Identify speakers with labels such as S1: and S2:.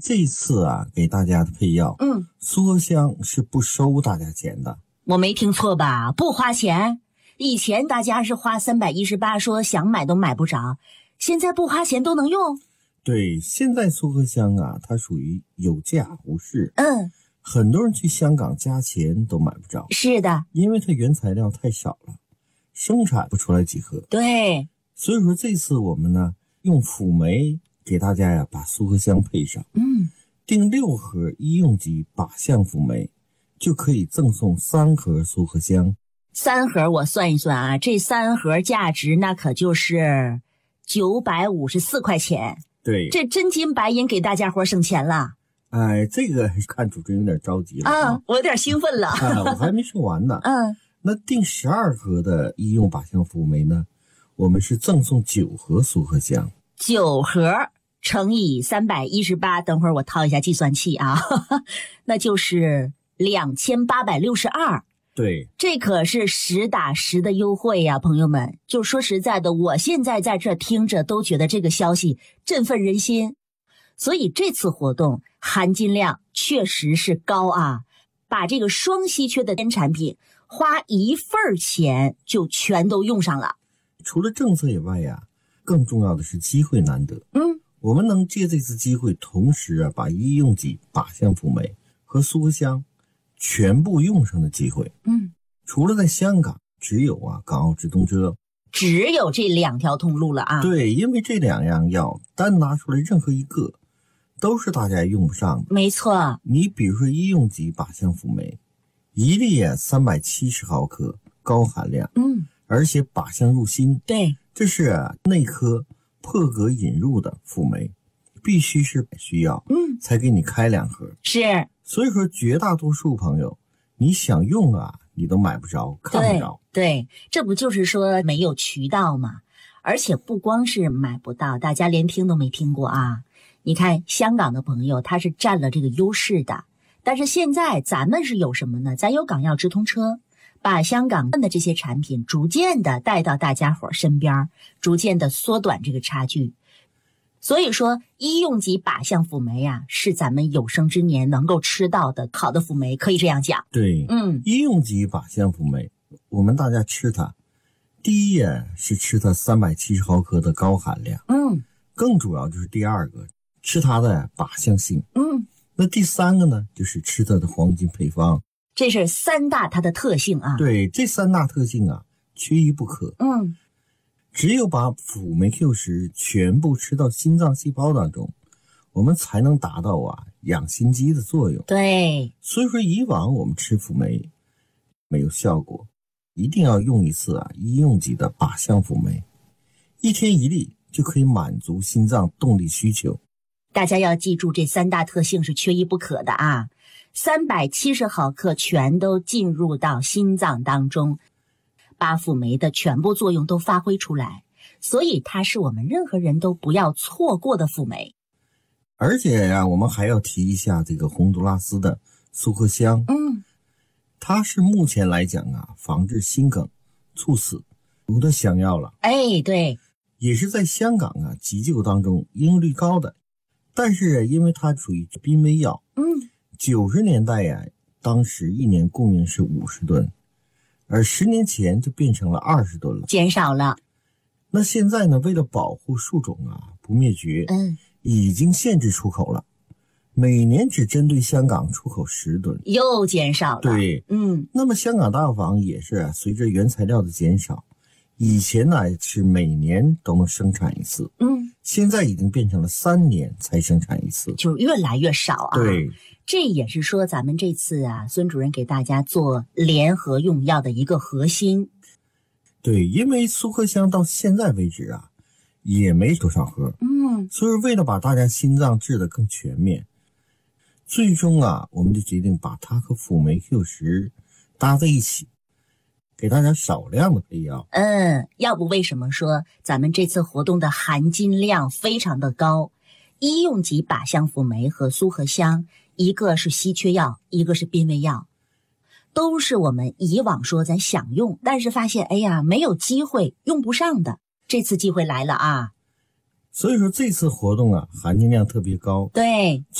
S1: 这次啊，给大家的配药，苏合香是不收大家钱的。
S2: 我没听错吧？不花钱？以前大家是花318，说想买都买不着，现在不花钱都能用？
S1: 对，现在苏合香啊，它属于有价无市。很多人去香港加钱都买不着。
S2: 是的，
S1: 因为它原材料太少了，生产不出来几盒。
S2: 对，
S1: 所以说这次我们呢，用辅酶给大家呀把苏合香配上，订6盒医用级靶向辅酶，就可以赠送3盒苏合香。
S2: 3盒我算一算啊，这3盒价值那可就是954块钱。
S1: 对，
S2: 这真金白银给大家伙省钱了。
S1: 哎，这个看主持人有点着急了啊，
S2: 我有点兴奋了。
S1: 我还没说完呢。那订12盒的医用靶向辅酶呢，我们是赠送9盒苏合香。
S2: 9盒乘以318，等会儿我掏一下计算器啊，那就是2862。
S1: 对，
S2: 这可是实打实的优惠呀，朋友们。就说实在的，我现在在这听着都觉得这个消息振奋人心。所以这次活动含金量确实是高啊，把这个双稀缺的产品花1份钱就全都用上了。
S1: 除了政策以外呀，更重要的是机会难得。我们能借这次机会，同时啊把医用级靶向辅酶和苏合香全部用上的机会。除了在香港，只有啊港澳直通车，
S2: 只有这2条通路了啊。
S1: 对，因为这2样药单拿出来任何一个都是大家用不上的。
S2: 没错，
S1: 你比如说医用级靶向辅酶，一粒啊370毫克，高含量，而且靶向入心。
S2: 对，
S1: 这是内科破格引入的辅酶，必须是需要，才给你开2盒。
S2: 是，
S1: 所以说绝大多数朋友，你想用啊，你都买不着，看不着。
S2: 对，这不就是说没有渠道吗？而且不光是买不到，大家连听都没听过啊。你看香港的朋友他是占了这个优势的，但是现在咱们是有什么呢？咱有港药直通车，把香港的这些产品逐渐的带到大家伙身边，逐渐的缩短这个差距。所以说医用级靶向辅酶啊，是咱们有生之年能够吃到的好的辅酶，可以这样讲。
S1: 对，医用级靶向辅酶，我们大家吃它，第一呀是吃它370毫克的高含量，更主要就是第2个吃它的靶向性，那第3个呢就是吃它的黄金配方。
S2: 这是3大它的特性啊。
S1: 对，这3大特性啊，缺一不可。只有把辅酶 Q10全部吃到心脏细胞当中，我们才能达到啊养心肌的作用。
S2: 对，
S1: 所以说以往我们吃辅酶没有效果，一定要用一次啊医用级的靶向辅酶，1天1粒就可以满足心脏动力需求。
S2: 大家要记住这3大特性是缺一不可的啊。370毫克全都进入到心脏当中，把辅酶的全部作用都发挥出来，所以它是我们任何人都不要错过的辅酶。
S1: 而且呀，我们还要提一下这个洪都拉斯的苏合香，它是目前来讲啊，防治心梗、猝死有的香药了。
S2: 对，
S1: 也是在香港啊急救当中应用率高的，但是因为它属于濒危药，90年代呀，当时1年供应是50吨。而10年前就变成了20吨了，
S2: 减少了。
S1: 那现在呢，为了保护树种啊不灭绝，已经限制出口了，每年只针对香港出口10吨，
S2: 又减少了。
S1: 对，那么香港大房也是随着原材料的减少，以前呢是每年都能生产一次，现在已经变成了3年才生产一次，
S2: 就越来越少啊。
S1: 对，
S2: 这也是说咱们这次啊，孙主任给大家做联合用药的一个核心。
S1: 对，因为苏合香到现在为止啊，也没多少盒，所以为了把大家心脏治得更全面，最终啊，我们就决定把它和辅酶 Q10搭在一起，给大家少量的配药。
S2: 要不为什么说咱们这次活动的含金量非常的高？医用级靶向辅酶和苏合香，一个是稀缺药，一个是濒危药，都是我们以往说咱想用，但是发现没有机会用不上的，这次机会来了啊。
S1: 所以说这次活动啊，含金量特别高。
S2: 对。